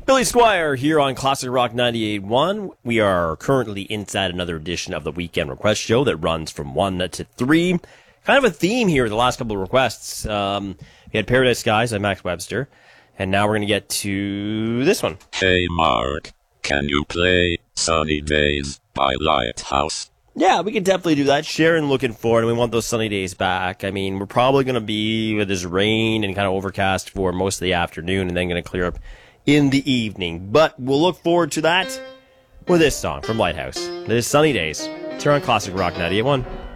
Billy Squire here on Classic Rock 98.1. We are currently inside another edition of the Weekend Request Show that runs from 1 to 3. Kind of a theme here the last couple of requests. We had Paradise Skies by Max Webster, and now we're going to get to this one. Hey Mark, can you play Sunny Days by Lighthouse? Yeah, we can definitely do that. Sharon looking for it, and we want those sunny days back. I mean, we're probably going to be with this rain and kind of overcast for most of the afternoon, and then going to clear up in the evening. But we'll look forward to that with this song from Lighthouse. This is Sunny Days. It's here on Classic Rock 98.1.